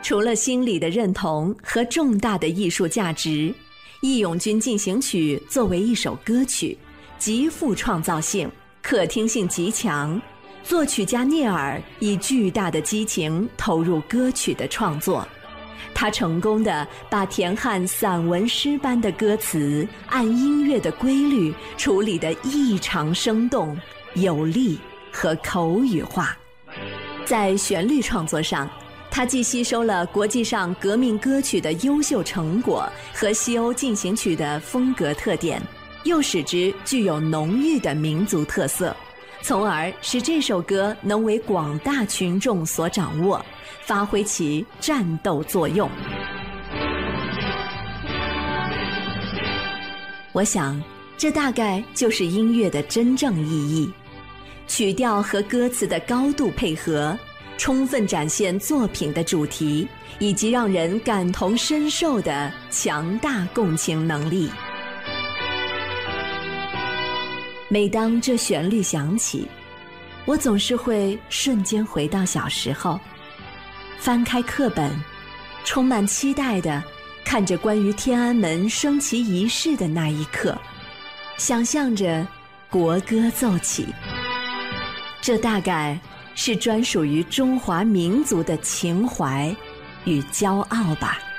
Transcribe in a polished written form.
除了心理的认同和重大的艺术价值，《义勇军进行曲》作为一首歌曲，极富创造性，可听性极强。作曲家聂耳以巨大的激情投入歌曲的创作，他成功地把田汉散文诗般的歌词按音乐的规律处理得异常生动、有力和口语化。在旋律创作上，他既吸收了国际上革命歌曲的优秀成果和西欧进行曲的风格特点，又使之具有浓郁的民族特色，从而使这首歌能为广大群众所掌握，发挥其战斗作用。我想，这大概就是音乐的真正意义。曲调和歌词的高度配合，充分展现作品的主题，以及让人感同身受的强大共情能力。每当这旋律响起，我总是会瞬间回到小时候，翻开课本，充满期待地看着关于天安门升旗仪式的那一刻，想象着国歌奏起。这大概是专属于中华民族的情怀与骄傲吧。